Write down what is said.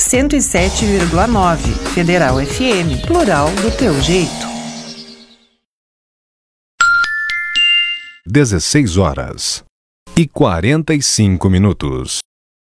107,9. Federal FM, plural do teu jeito. 16h45.